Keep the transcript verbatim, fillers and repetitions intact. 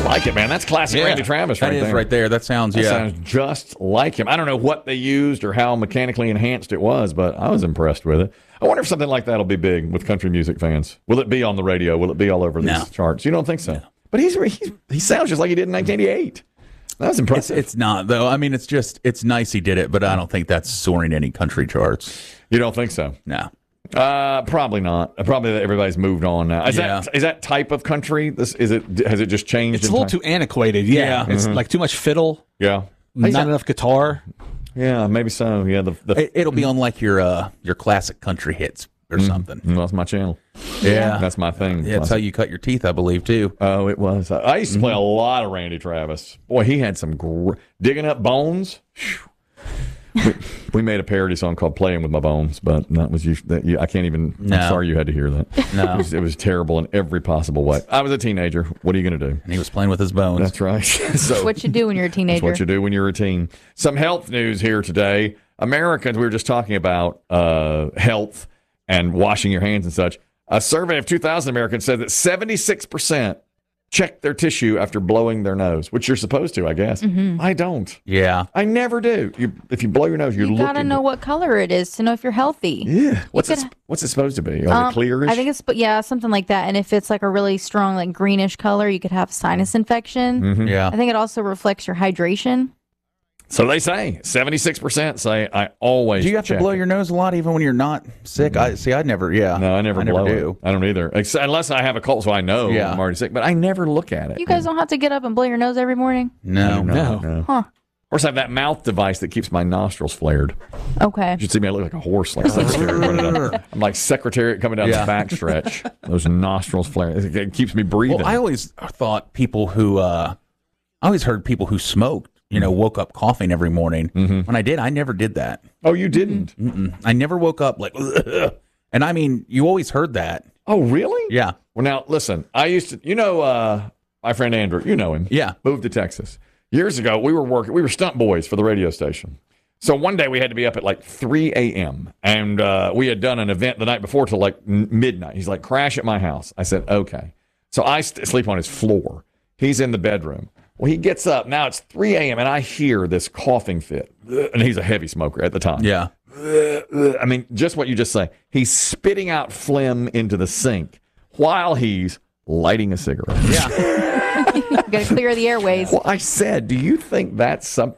like it, man. That's classic Yeah, Randy Travis right that is there. right there. That sounds, That yeah. sounds just like him. I don't know what they used or how mechanically enhanced it was, but I was impressed with it. I wonder if something like that will be big with country music fans. Will it be on the radio? Will it be all over these No. charts? You don't think so? No. But he's, he's he sounds just like he did in nineteen eighty-eight. That was impressive. It's, it's not, though. I mean, it's just, it's nice he did it, but I don't think that's soaring any country charts. You don't think so? No. Uh, probably not. Probably that everybody's moved on now. Is Yeah. that is that type of country? This is it? Has it just changed? It's a in little time? too antiquated. Yeah, Yeah. it's Mm-hmm. like too much fiddle, Yeah, not enough guitar. yeah, maybe so. Yeah, the, the It, it'll be on like your uh, your classic country hits or something. well, that's my channel. Yeah. That's my thing. Yeah, that's how you cut your teeth, I believe, too. Oh, it was. I used to play a lot of Randy Travis. Boy, he had some gr- digging up bones. we, we made a parody song called "Playing with My Bones," but that was you. That you I can't even. No. I'm sorry you had to hear that. No. it was, it was terrible in every possible way. I was a teenager. What are you going to do? And he was playing with his bones. That's right. so What you do when you're a that's teenager. what you do when you're a teen. Some health news here today. Americans. We were just talking about uh, health and washing your hands and such. A survey of two thousand Americans said that seventy-six percent check their tissue after blowing their nose, which you're supposed to, I guess. I don't. Yeah. I never do. You, if you blow your nose, you're You looking. gotta know what color it is to know if you're healthy. Yeah. What's it? could- What's it supposed to be? Like Um, a clearish? I think it's, but yeah, something like that. And if it's like a really strong, like greenish color, you could have sinus infection. Mm-hmm. Yeah. I think it also reflects your hydration. So they say seventy-six percent say I always. Do you have to check blow it. your nose a lot even when you're not sick? I see. I never. Yeah. No, I never I blow never it. do. I don't either. Ex- Unless I have a cold, so I know Yeah. I'm already sick. But I never look at it. You guys don't have to get up and blow your nose every morning. No. no, No. no. Huh. Of course, I have that mouth device that keeps my nostrils flared. Okay. You should see me. I look like a horse, like secretary. running down- I'm like secretariat coming down Yeah. the backstretch. Those nostrils flaring. It it keeps me breathing. Well, I always thought people who, uh, I always heard people who smoked, you know, woke up coughing every morning. Mm-hmm. When I did, I never did that. oh, you didn't? Mm-mm. I never woke up like, ugh. And I mean, you always heard that. Oh, really? Yeah. Well, now listen. I used to. You know, uh, my friend Andrew. You know him. Yeah. Moved to Texas years ago. We were working. We were stunt boys for the radio station. So one day we had to be up at like three a.m. and uh, we had done an event the night before till like n- midnight. He's like, crash at my house. I said, okay. So I st- sleep on his floor. He's in the bedroom. Well, he gets up. Now it's three a.m. and I hear this coughing fit. And he's a heavy smoker at the time. Yeah. I mean, just what you just say. He's spitting out phlegm into the sink while he's lighting a cigarette. Yeah. You gotta clear the airways. Well, I said, do you think that's some?